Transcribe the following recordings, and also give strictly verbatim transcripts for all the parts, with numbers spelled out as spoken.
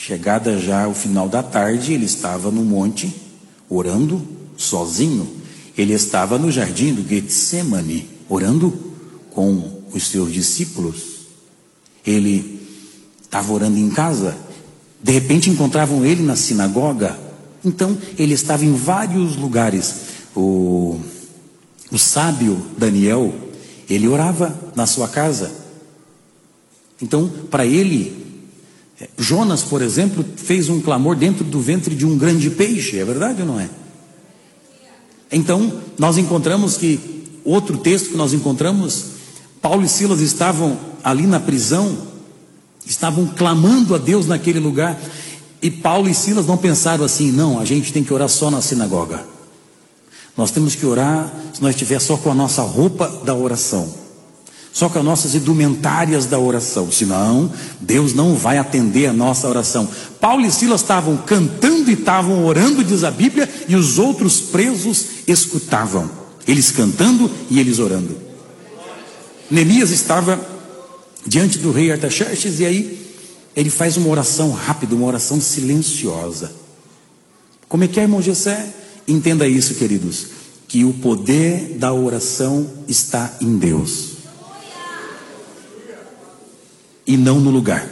Chegada já o final da tarde, ele estava no monte, orando, sozinho. Ele estava no jardim do Getsemane, orando com os seus discípulos. Ele estava orando em casa. De repente encontravam ele na sinagoga. Então ele estava em vários lugares. O, o sábio Daniel, ele orava na sua casa. Então, para ele, Jonas, por exemplo, fez um clamor dentro do ventre de um grande peixe. É verdade ou não é? Então, nós encontramos que, outro texto que nós encontramos, Paulo e Silas estavam ali na prisão, estavam clamando a Deus naquele lugar, e Paulo e Silas não pensaram assim: não, a gente tem que orar só na sinagoga, nós temos que orar se nós estiver só com a nossa roupa da oração, só com as nossas indumentárias da oração, senão Deus não vai atender a nossa oração. Paulo e Silas estavam cantando e estavam orando, diz a Bíblia, e os outros presos escutavam, eles cantando e eles orando. Neemias estava diante do rei Artaxerxes, e aí ele faz uma oração rápida, uma oração silenciosa. Como é que é, irmão Gessé? Entenda isso, queridos, que o poder da oração está em Deus e não no lugar.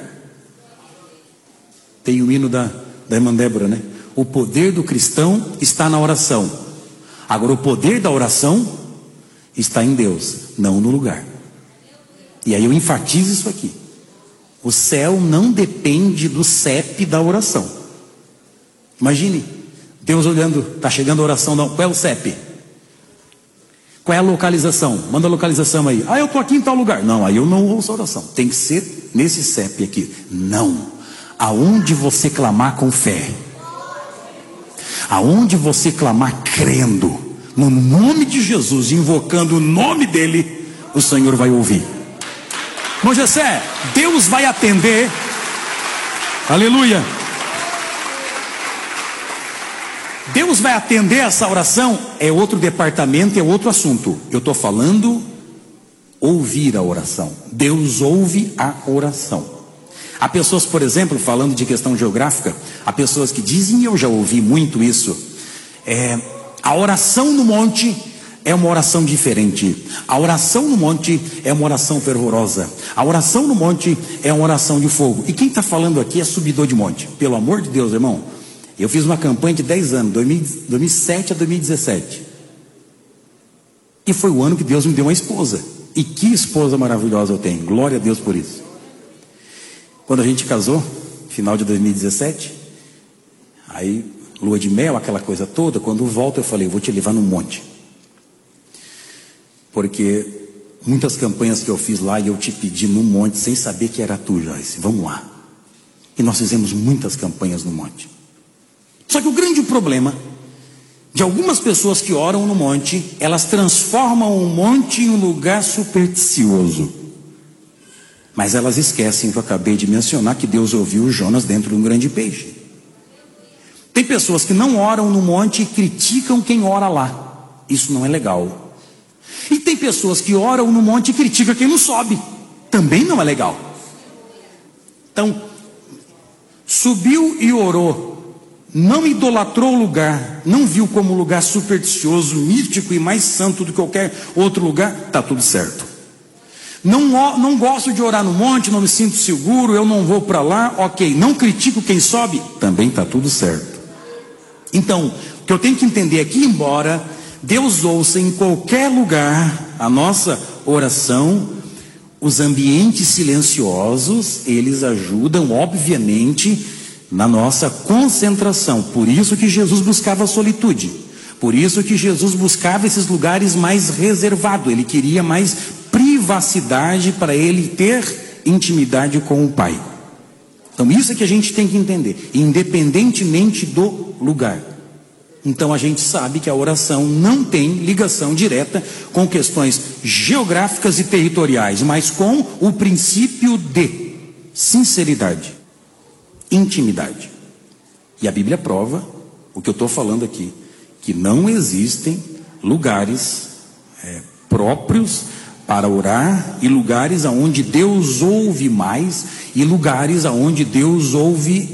Tem o hino da, da irmã Débora, né? O poder do cristão está na oração. Agora, o poder da oração está em Deus, não no lugar. E aí eu enfatizo isso aqui: o céu não depende do C E P da oração. Imagine Deus olhando, está chegando a oração, não, qual é o C E P? Qual é a localização? Manda a localização aí. Ah, eu estou aqui em tal lugar. Não, aí eu não ouço a oração. Tem que ser nesse C E P aqui. Não. Aonde você clamar com fé, aonde você clamar crendo no nome de Jesus, invocando o nome dele, o Senhor vai ouvir. Irmão Gessé, Deus vai atender. Aleluia. Deus vai atender essa oração. É outro departamento, é outro assunto. Eu estou falando ouvir a oração. Deus ouve a oração. Há pessoas, por exemplo, falando de questão geográfica, há pessoas que dizem, e eu já ouvi muito isso, é, a oração no monte é uma oração diferente. A oração no monte é uma oração fervorosa. A oração no monte é uma oração de fogo. E quem está falando aqui é subidor de monte. Pelo amor de Deus, irmão. Eu fiz uma campanha de dez anos, dois mil e sete a dois mil e dezessete. E foi o ano que Deus me deu uma esposa. E que esposa maravilhosa eu tenho. Glória a Deus por isso. Quando a gente casou, final de dois mil e dezessete, aí lua de mel, aquela coisa toda, quando volto eu falei, vou te levar no monte. Porque muitas campanhas que eu fiz lá e eu te pedi no monte sem saber que era tu, Joyce. Vamos lá. E nós fizemos muitas campanhas no monte. Só que o grande problema de algumas pessoas que oram no monte, elas transformam o monte em um lugar supersticioso. Mas elas esquecem que eu acabei de mencionar, que Deus ouviu Jonas dentro de um grande peixe. Tem pessoas que não oram no monte e criticam quem ora lá. Isso não é legal. E tem pessoas que oram no monte e criticam quem não sobe. Também não é legal. Então, subiu e orou, não idolatrou o lugar, não viu como lugar supersticioso, místico e mais santo do que qualquer outro lugar, está tudo certo. Não, não gosto de orar no monte, não me sinto seguro, eu não vou para lá, ok. Não critico quem sobe, também está tudo certo. Então, o que eu tenho que entender é que, embora Deus ouça em qualquer lugar a nossa oração, os ambientes silenciosos, eles ajudam, obviamente, na nossa concentração. Por isso que Jesus buscava a solitude. Por isso que Jesus buscava esses lugares mais reservados. Ele queria mais privacidade para ele ter intimidade com o Pai. Então isso é que a gente tem que entender, independentemente do lugar. Então a gente sabe que a oração não tem ligação direta com questões geográficas e territoriais, mas com o princípio de sinceridade, intimidade. E a Bíblia prova o que eu estou falando aqui, que não existem lugares é, próprios para orar, e lugares aonde Deus ouve mais, e lugares aonde Deus ouve